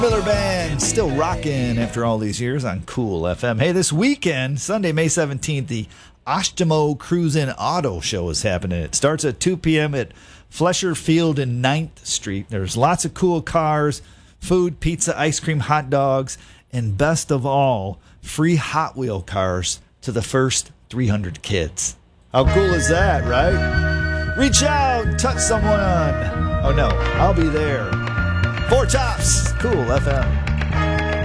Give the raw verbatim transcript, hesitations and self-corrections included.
Miller Band still rocking after all these years on Cool F M. Hey, this weekend, Sunday, May seventeenth, the Ostimo Cruisin' Auto Show is happening. It starts at two p.m. at Flesher Field and ninth Street. There's lots of cool cars, food, pizza, ice cream, hot dogs, and best of all, free Hot Wheel cars to the first three hundred kids. How cool is that, right? Reach out, touch someone. Oh, no, I'll be there. Four Tops, Cool F M.